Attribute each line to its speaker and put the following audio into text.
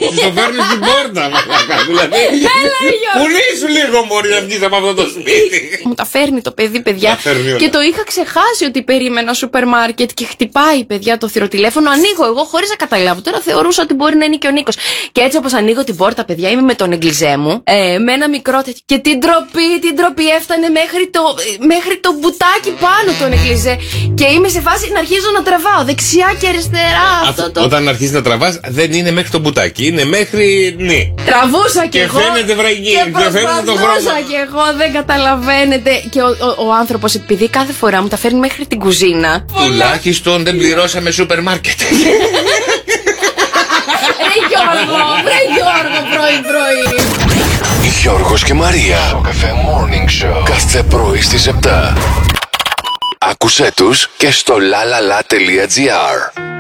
Speaker 1: Το φέρνει στην πόρτα, μαλάκα. Δηλαδή. Πουλήσου λίγο, μωρή, να βγεις από αυτό το σπίτι.
Speaker 2: Μου τα φέρνει το παιδί, παιδιά. Και το είχα ξεχάσει ότι περίμενα σούπερ μάρκετ και χτυπάει, παιδιά, το θηροτηλέφωνο. Ανοίγω εγώ χωρίς να καταλάβω. Τώρα θεωρούσα ότι μπορεί να είναι και ο Νίκος. Και έτσι όπως ανοίγω την πόρτα, παιδιά, είμαι με τον εγκλιζέ μου. Με ένα μικρό τέτοιο. Και την τροπή έφτανε μέχρι το μπουτάκι πάνω τον εγκλιζέ. Και είμαι σε φάση να αρχίζω να τραβάω δεξιά και αριστερά.
Speaker 1: Όταν αρχίζει να τραβάς, δεν είναι μέχρι το μπουτάκι, είναι μέχρι. Ναι.
Speaker 2: Τραβούσα και εγώ.
Speaker 1: Και φαίνεται βραγή.
Speaker 2: Και προσπαθούσα και εγώ, δεν καταλαβαίνετε. Και ο άνθρωπος, επειδή κάθε φορά μου τα φέρνει μέχρι την κουζίνα.
Speaker 1: Τουλάχιστον δεν πληρώσαμε σούπερ μάρκετ.
Speaker 2: Ρε Γιώργο, πρωί.
Speaker 3: Γιώργος και Μαρία. Στο Cafe Morning Show. Κάθε πρωί στις 7. Άκουσέ τους και στο lalala.gr.